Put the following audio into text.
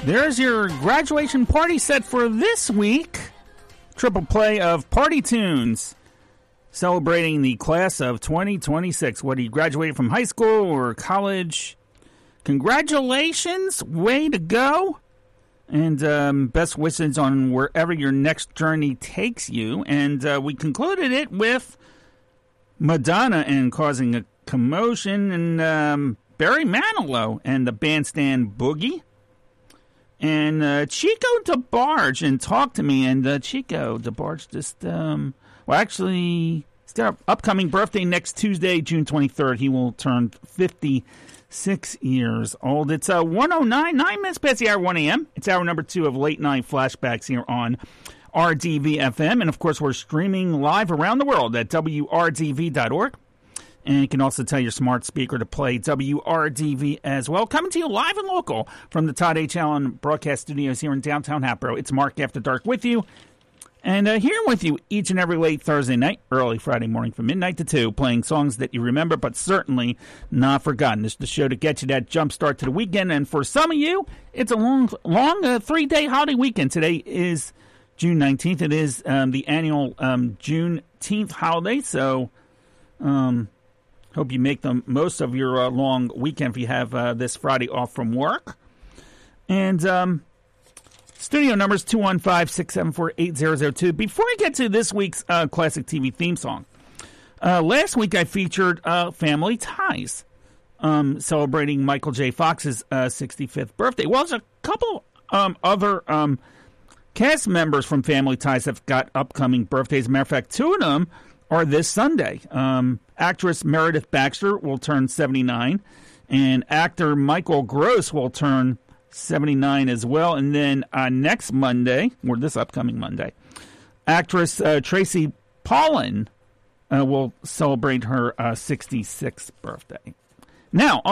There's your graduation party set for this week. Triple play of party tunes celebrating the class of 2026. Whether you graduated from high school or college, congratulations, way to go. And best wishes on wherever your next journey takes you. And we concluded it with Madonna and Causing a Commotion, and Barry Manilow and the Bandstand Boogie. And Chico DeBarge and Talk to Me. And Chico DeBarge just, actually, it's their upcoming birthday next Tuesday, June 23rd. He will turn 56 years old. It's 1:09, 9 minutes past the hour, 1 a.m. It's hour number 2 of Late Night Flashbacks here on RDV-FM. And, of course, we're streaming live around the world at WRDV.org. And you can also tell your smart speaker to play WRDV as well. Coming to you live and local from the Todd H. Allen Broadcast Studios here in downtown Hatboro. It's Mark After Dark with you. And here with you each and every late Thursday night, early Friday morning from midnight to 2, playing songs that you remember but certainly not forgotten. This is the show to get you that jump start to the weekend. And for some of you, it's a long 3-day holiday weekend. Today is June 19th. It is the annual Juneteenth holiday. So, hope you make the most of your long weekend if you have this Friday off from work. And studio number is 215-674-8002. Before I get to this week's classic TV theme song, last week I featured Family Ties, celebrating Michael J. Fox's 65th birthday. Well, there's a couple other cast members from Family Ties have got upcoming birthdays. As a matter of fact, 2 of them are this Sunday. Actress Meredith Baxter will turn 79, and actor Michael Gross will turn 79 as well. And then next Monday, or this upcoming Monday, actress Tracy Pollan will celebrate her 66th birthday. Now,